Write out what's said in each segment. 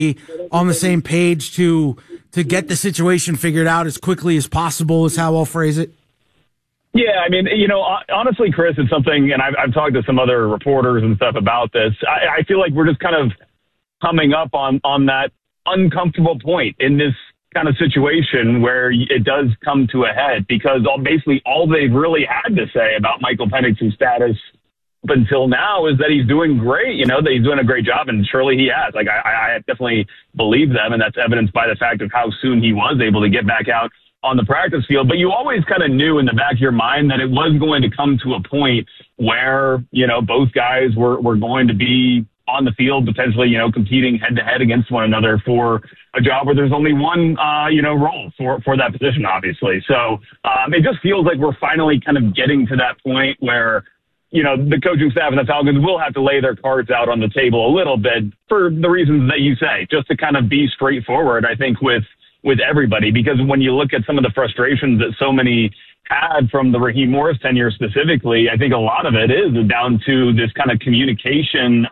on the same page to get the situation figured out as quickly as possible is how I'll phrase it? Yeah, I mean, honestly, Chris, it's something, and I've talked to some other reporters and stuff about this. I feel like we're just kind of coming up on that uncomfortable point in this kind of situation where it does come to a head, because basically all they've really had to say about Michael Penix's status up until now is that he's doing great, that he's doing a great job, and surely he has. Like, I definitely believe them, and that's evidenced by the fact of how soon he was able to get back out on the practice field. But you always kind of knew in the back of your mind that it was going to come to a point where, both guys were going to be on the field, potentially, competing head to head against one another for a job where there's only one, role for that position, obviously. So it just feels like we're finally kind of getting to that point where, the coaching staff and the Falcons will have to lay their cards out on the table a little bit for the reasons that you say, just to kind of be straightforward, I think, with everybody. Because when you look at some of the frustrations that so many had from the Raheem Morris tenure specifically, I think a lot of it is down to this kind of communication,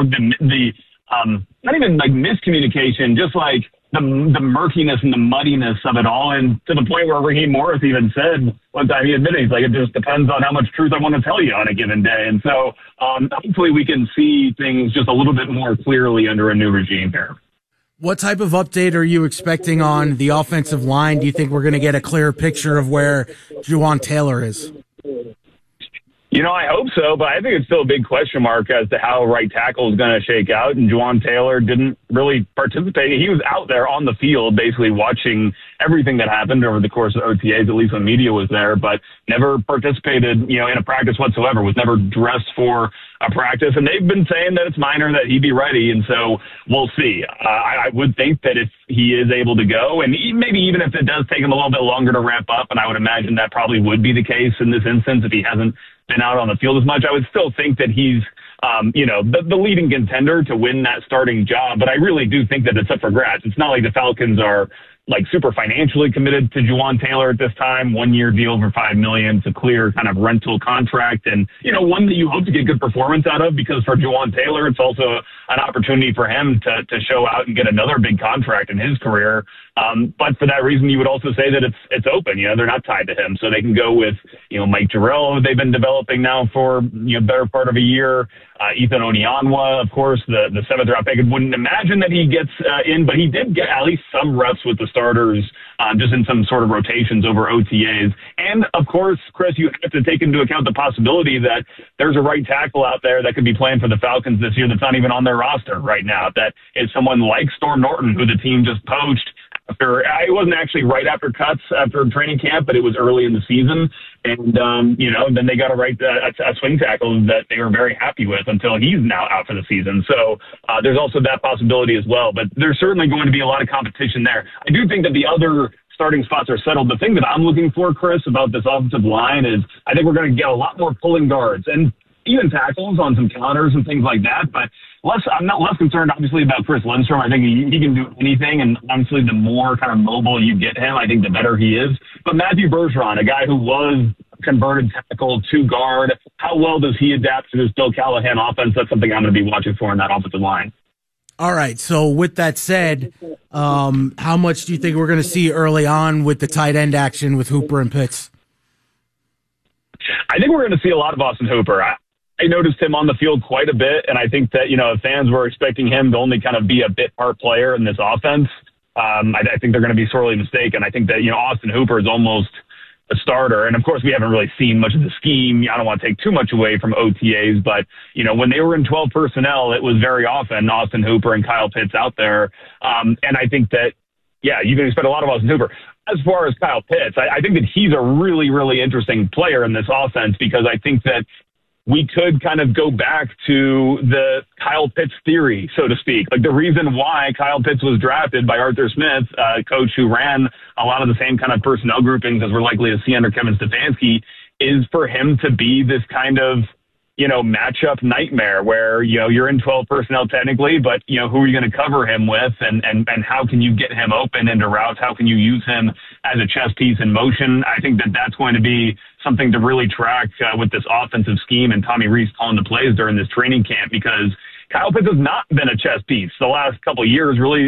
not even like miscommunication, just like the murkiness and the muddiness of it all. And to the point where Raheem Morris even said one time, he admitted, he's like, it just depends on how much truth I want to tell you on a given day. And so hopefully we can see things just a little bit more clearly under a new regime here. What type of update are you expecting on the offensive line? Do you think we're going to get a clear picture of where Jawaan Taylor is? I hope so, but I think it's still a big question mark as to how right tackle is going to shake out. And Jawaan Taylor didn't really participate. He was out there on the field basically watching everything that happened over the course of OTAs, at least when media was there, but never participated, in a practice whatsoever, was never dressed for a practice. And they've been saying that it's minor, that he'd be ready. And so we'll see. I would think that if he is able to go, and maybe even if it does take him a little bit longer to ramp up, and I would imagine that probably would be the case in this instance if he hasn't been out on the field as much, I would still think that he's, the leading contender to win that starting job. But I really do think that it's up for grabs. It's not like the Falcons are like super financially committed to Jawaan Taylor at this time. 1 year deal for $5 million. It's a clear kind of rental contract, and one that you hope to get good performance out of, because for Jawaan Taylor, it's also an opportunity for him to show out and get another big contract in his career. But for that reason, you would also say that it's open. They're not tied to him, so they can go with Mike Jarrell, who they've been developing now for better part of a year. Ethan Onyanwa, of course, the 7th round pick. I wouldn't imagine that he gets in, but he did get at least some reps with the starters, just in some sort of rotations over OTAs. And of course, Chris, you have to take into account the possibility that there's a right tackle out there that could be playing for the Falcons this year that's not even on their roster right now. That is someone like Storm Norton, who the team just poached. It wasn't actually right after cuts after training camp, but it was early in the season. And, then they got a swing tackle that they were very happy with until he's now out for the season. So there's also that possibility as well. But there's certainly going to be a lot of competition there. I do think that the other starting spots are settled. The thing that I'm looking for, Chris, about this offensive line is I think we're going to get a lot more pulling guards and even tackles on some counters and things like that. But I'm not less concerned, obviously, about Chris Lindstrom. I think he can do anything, and honestly, the more kind of mobile you get him, I think the better he is. But Matthew Bergeron, a guy who was converted tackle to guard, how well does he adapt to this Bill Callahan offense? That's something I'm going to be watching for in that offensive line. All right, so with that said, how much do you think we're going to see early on with the tight end action with Hooper and Pitts? I think we're going to see a lot of Austin Hooper. I noticed him on the field quite a bit, and I think that, fans were expecting him to only kind of be a bit part player in this offense. I think they're going to be sorely mistaken. I think that, Austin Hooper is almost a starter. And, of course, we haven't really seen much of the scheme. I don't want to take too much away from OTAs, but, when they were in 12 personnel, it was very often Austin Hooper and Kyle Pitts out there. And I think that, you can expect a lot of Austin Hooper. As far as Kyle Pitts, I think that he's a really, really interesting player in this offense, because I think that we could kind of go back to the Kyle Pitts theory, so to speak. Like the reason why Kyle Pitts was drafted by Arthur Smith, a coach who ran a lot of the same kind of personnel groupings as we're likely to see under Kevin Stefanski, is for him to be this kind of, matchup nightmare where, you're in 12 personnel technically, but, who are you going to cover him with, and how can you get him open into routes? How can you use him as a chess piece in motion? I think that that's going to be something to really track with this offensive scheme and Tommy Rees calling the plays during this training camp, because Kyle Pitts has not been a chess piece the last couple of years. Really,